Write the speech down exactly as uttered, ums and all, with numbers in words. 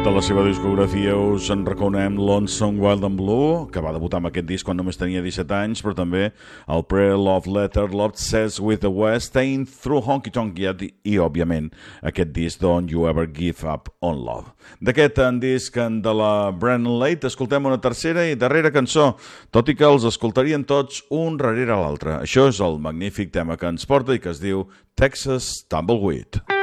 De la seva discografia us en recomanem Lonesome Wild and Blue, que va debutar amb aquest disc quan només tenia disset anys, però també el Pre-Love Letter, Love Says with the West, Staying Through Honky Tonk i, i, òbviament, aquest disc Don't You Ever Give Up on Love. D'aquest disc de la Brennan Late escoltem una tercera i darrera cançó, tot i que els escoltarien tots un darrere l'altre. Això és el magnífic tema que ens porta i que es diu Texas Tumbleweed.